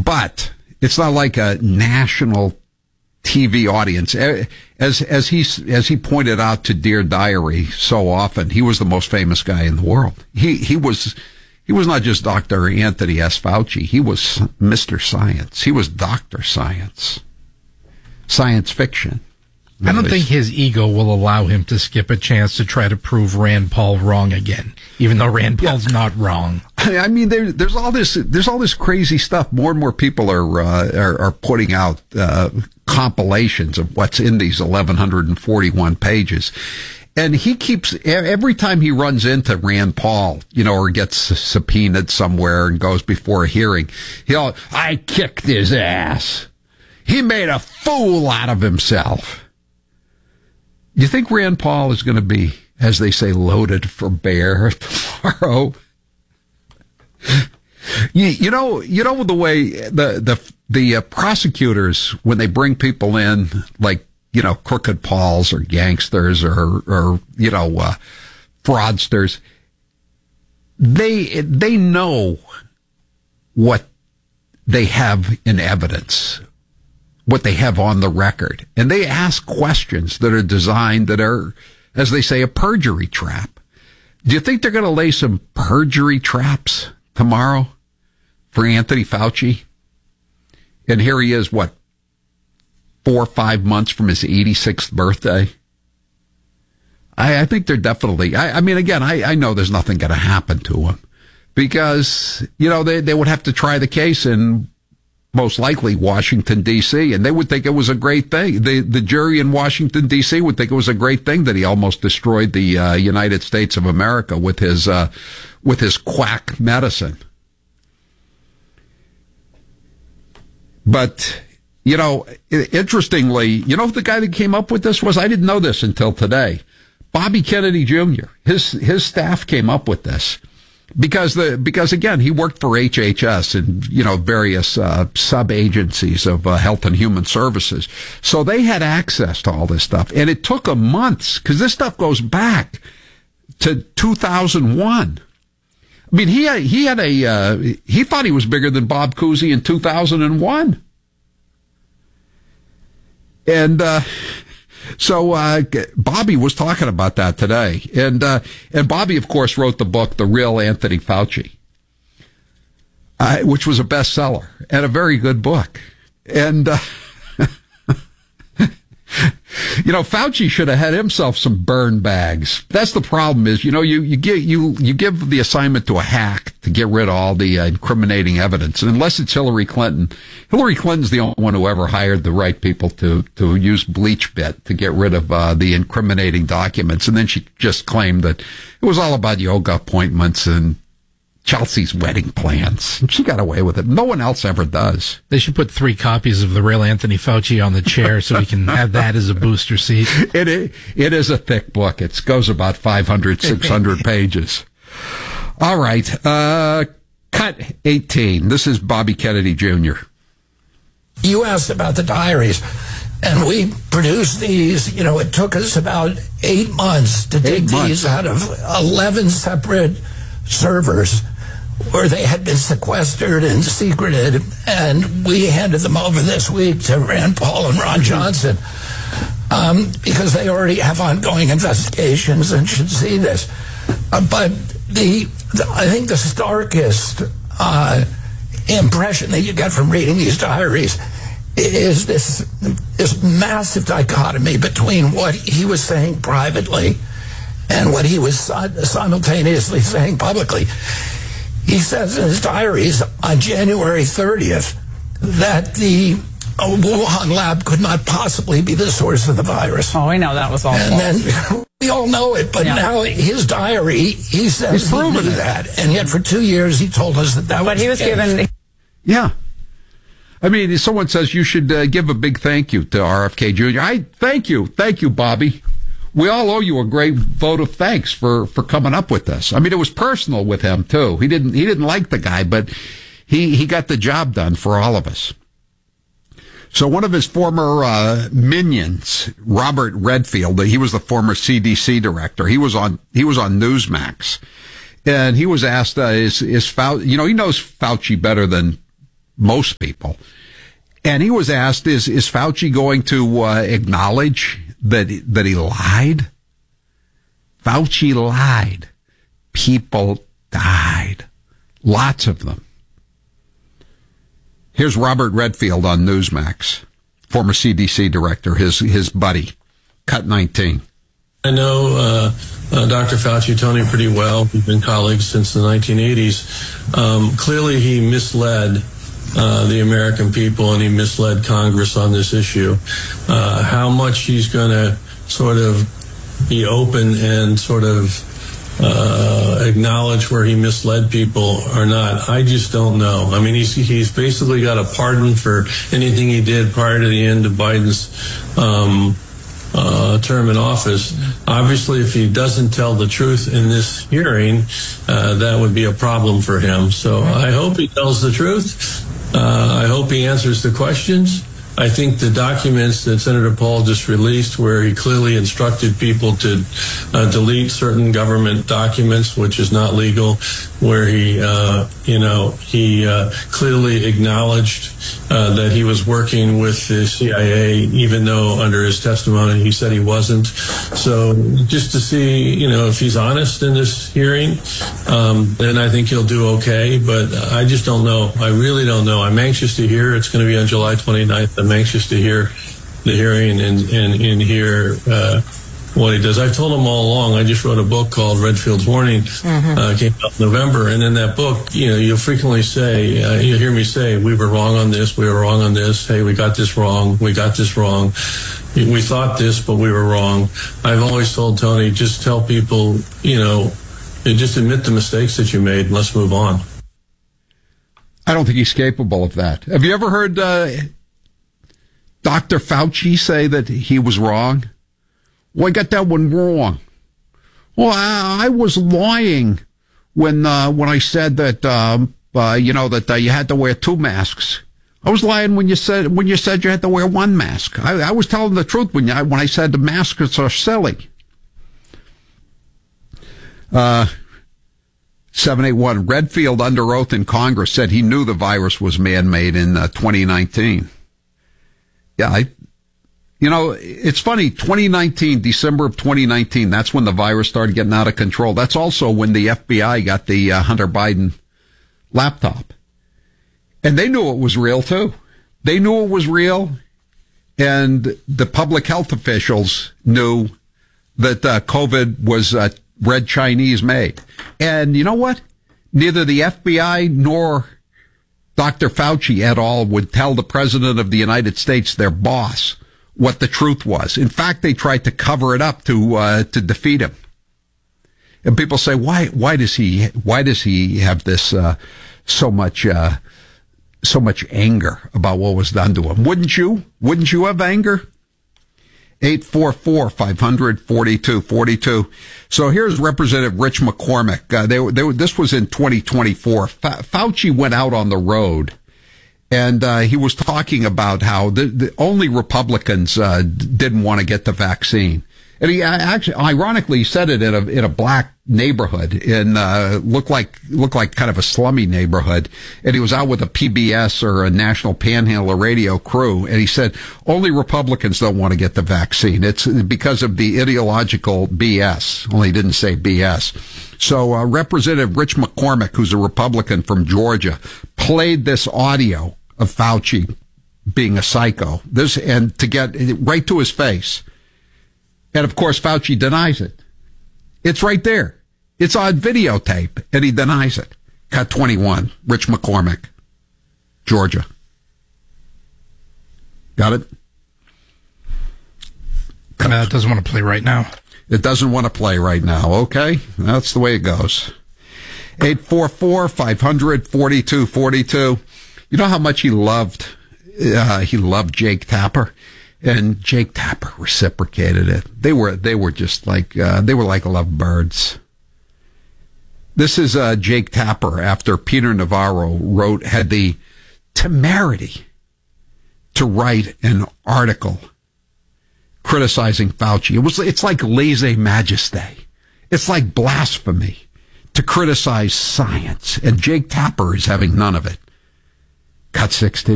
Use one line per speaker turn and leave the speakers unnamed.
But it's not like a national TV audience. As he pointed out to Dear Diary so often, he was the most famous guy in the world. He was not just Dr. Anthony S. Fauci. He was Mr. Science. He was Dr. Science. Science fiction.
I don't think his ego will allow him to skip a chance to try to prove Rand Paul wrong again, even though Rand Paul's not wrong.
I mean, there's all this crazy stuff. More and more people are putting out compilations of what's in these 1,141 pages. And he keeps, every time he runs into Rand Paul, or gets subpoenaed somewhere and goes before a hearing, I kicked his ass. He made a fool out of himself. Do you think Rand Paul is going to be, as they say, loaded for bear tomorrow? You know the way the prosecutors, when they bring people in, like, crooked Pauls or gangsters or fraudsters, they know what they have in evidence, what they have on the record. And they ask questions that are designed, that are, as they say, a perjury trap. Do you think they're going to lay some perjury traps tomorrow for Anthony Fauci? And here he is, 4 or 5 months from his 86th birthday? I think they're definitely, I mean, again, I know there's nothing going to happen to him because, they would have to try the case in most likely Washington, D.C., and they would think it was a great thing. The jury in Washington, D.C. would think it was a great thing that he almost destroyed the United States of America with his quack medicine. But, interestingly, who the guy that came up with this was? I didn't know this until today. Bobby Kennedy Jr. His staff came up with this. Because again, he worked for HHS and, various sub-agencies of Health and Human Services. So they had access to all this stuff. And it took them months, because this stuff goes back to 2001. I mean, he thought he was bigger than Bob Cousy in 2001. And so Bobby was talking about that today. And Bobby, of course, wrote the book, The Real Anthony Fauci, which was a bestseller and a very good book. And, Fauci should have had himself some burn bags. That's the problem is, you give the assignment to a hack to get rid of all the incriminating evidence. And unless it's Hillary Clinton's the only one who ever hired the right people to use BleachBit to get rid of the incriminating documents. And then she just claimed that it was all about yoga appointments and Chelsea's wedding plans. She got away with it. No one else ever does.
They should put 3 copies of The Real Anthony Fauci on the chair so we can have that as a booster seat.
It is a thick book. It goes about 500, 600 pages. All right. Cut 18. This is Bobby Kennedy Jr.
You asked about the diaries, and we produced these. It took us about 8 months to dig these out of 11 separate servers where they had been sequestered and secreted, and we handed them over this week to Rand Paul and Ron Johnson because they already have ongoing investigations and should see this. But I think the starkest impression that you get from reading these diaries is this massive dichotomy between what he was saying privately and what he was simultaneously saying publicly. He says in his diaries on January 30th that the Wuhan lab could not possibly be the source of the virus.
Oh, we know that was all false.
And then we all know it, but now his diary, he says he knew that. And yet for 2 years he told us that was
he was given...
Yeah. I mean, someone says you should give a big thank you to RFK Jr. Thank you, Bobby. We all owe you a great vote of thanks for coming up with this. I mean, it was personal with him too. He didn't like the guy, but he got the job done for all of us. So one of his former minions, Robert Redfield, he was the former CDC director. He was on Newsmax, and he was asked, is Fauci? He knows Fauci better than most people. And he was asked, is Fauci going to acknowledge that he lied? Fauci lied. People died. Lots of them. Here's Robert Redfield on Newsmax, former CDC director, his buddy, Cut 19.
I know Dr. Fauci, Tony, pretty well. We've been colleagues since the 1980s. Clearly, he misled the American people, and he misled Congress on this issue. How much he's going to sort of be open and sort of acknowledge where he misled people or not, I just don't know. I mean, he's basically got a pardon for anything he did prior to the end of Biden's term in office. Obviously, if he doesn't tell the truth in this hearing, that would be a problem for him. So I hope he tells the truth. I hope he answers the questions. I think the documents that Senator Paul just released, where he clearly instructed people to delete certain government documents, which is not legal, where he clearly acknowledged that he was working with the CIA, even though under his testimony he said he wasn't. So just to see, if he's honest in this hearing, then I think he'll do okay. But I just don't know. I really don't know. I'm anxious to hear. It's going to be on July 29th. I'm anxious to hear the hearing and hear what he does. I've told him all along. I just wrote a book called Redfield's Warning. Came out in November, and in that book, you'll frequently say, you'll hear me say, we were wrong on this, we were wrong on this. Hey, we got this wrong. We got this wrong. We thought this, but we were wrong. I've always told Tony, just tell people, just admit the mistakes that you made, and let's move on.
I don't think he's capable of that. Have you ever heard Dr. Fauci say that he was wrong? Well, I got that one wrong. Well, I was lying when I said that that you had to wear 2 masks. I was lying when you said you had to wear 1 mask. I was telling the truth when I said the masks are silly. 781 Redfield, under oath in Congress, said he knew the virus was man-made in 2019. Yeah, it's funny, 2019, December of 2019, that's when the virus started getting out of control. That's also when the FBI got the Hunter Biden laptop. And they knew it was real, too. They knew it was real, and the public health officials knew that COVID was red Chinese made. And you know what? Neither the FBI nor Dr. Fauci at all would tell the President of the United States, their boss, what the truth was. In fact, they tried to cover it up to defeat him. And people say, why does he have this so much anger about what was done to him? Wouldn't you have anger? 844-500-4242. So here's Representative Rich McCormick. This was in 2024. Fauci went out on the road, and he was talking about how the only Republicans didn't want to get the vaccine. And he actually, ironically, said it in a black neighborhood, in looked like kind of a slummy neighborhood. And he was out with a PBS or a National Panhandler radio crew, and he said only Republicans don't want to get the vaccine. It's because of the ideological BS. Only he didn't say BS. So Representative Rich McCormick, who's a Republican from Georgia, played this audio of Fauci being a psycho. And to get right to his face. And of course, Fauci denies it. It's right there. It's on videotape, and he denies it. Cut 21, Rich McCormick, Georgia. Got it?
It doesn't want to play right now.
It doesn't want to play right now. Okay, that's the way it goes. 844-500-4242. You know how much he loved Jake Tapper? And Jake Tapper reciprocated it. They were just like, they were like lovebirds. This is Jake Tapper after Peter Navarro had the temerity to write an article criticizing Fauci. It's like lèse-majesté. It's like blasphemy to criticize science. And Jake Tapper is having none of it. Cut 16.